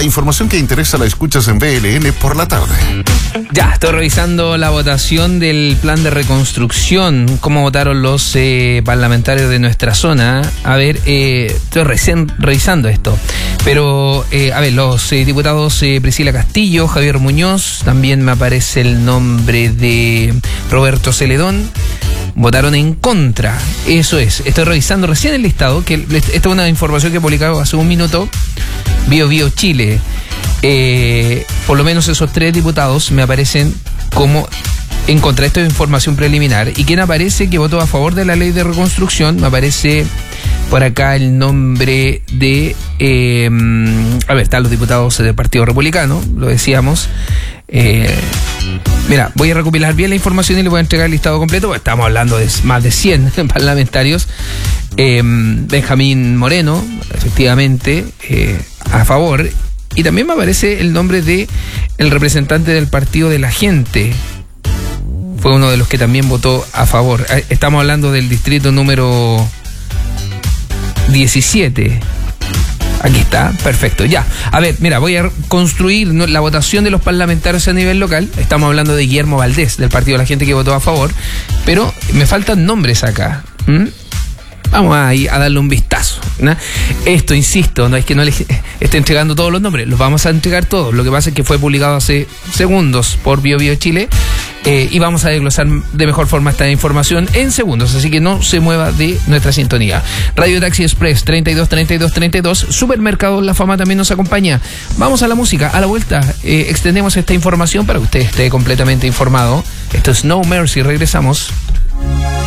información que interesa la escuchas en BLN por la tarde. Ya, estoy revisando la votación del plan de reconstrucción, cómo votaron los parlamentarios de nuestra zona. A ver, estoy recién revisando esto. Pero, a ver, los diputados Priscila Castillo, Javier Muñoz, también me aparece el nombre de Roberto Celedón, votaron en contra. Eso es, estoy revisando recién el listado, que esta es una información que he publicado hace un minuto, Bio Chile. Por lo menos esos 3 diputados me aparecen como en contra. Esto es información preliminar. ¿Y quién aparece que votó a favor de la ley de reconstrucción? Me aparece por acá el nombre de... a ver, están los diputados del Partido Republicano, lo decíamos. Mira, voy a recopilar bien la información y le voy a entregar el listado completo, porque estamos hablando de más de 100 parlamentarios. Benjamín Moreno, efectivamente, a favor. Y también me aparece el nombre de el representante del Partido de la Gente. Fue uno de los que también votó a favor. Estamos hablando del distrito número 17. Aquí está, perfecto, ya. A ver, mira, voy a construir la votación de los parlamentarios a nivel local. Estamos hablando de Guillermo Valdés, del Partido de la Gente, que votó a favor. Pero me faltan nombres acá. Vamos a darle un vistazo, ¿no? Esto, insisto, no es que no les esté entregando todos los nombres, los vamos a entregar todos. Lo que pasa es que fue publicado hace segundos por Bio Chile, y vamos a desglosar de mejor forma esta información en segundos, así que no se mueva de nuestra sintonía. Radio Taxi Express 323232, Supermercado La Fama también nos acompaña. Vamos a la música, a la vuelta extendemos esta información para que usted esté completamente informado. Esto es No Mercy, regresamos.